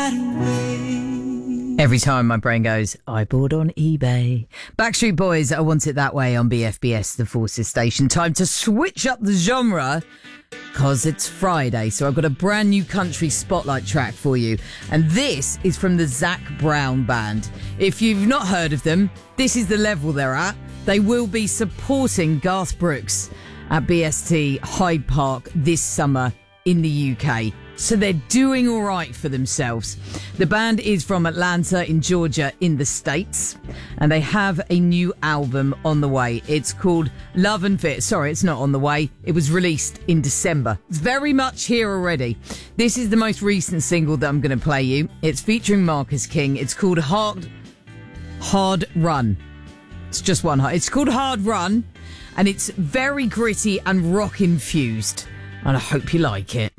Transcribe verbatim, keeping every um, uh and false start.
Every time my brain goes, I bought on eBay. Backstreet Boys, I Want It That Way on B F B S, the Forces station. Time to switch up the genre, because it's Friday, so I've got a brand new country spotlight track for you. And this is from the Zac Brown Band. If you've not heard of them, this is the level they're at. They will be supporting Garth Brooks at B S T Hyde Park this summer in the U K. So they're doing all right for themselves. The band is from Atlanta in Georgia in the States, and they have a new album on the way. It's called Love and Fit. Sorry, it's not on the way. It was released in December. It's very much here already. This is the most recent single that I'm going to play you. It's featuring Marcus King. It's called Hard, Hard Run. It's just one hard. It's called Hard Run, and it's very gritty and rock infused. And I hope you like it.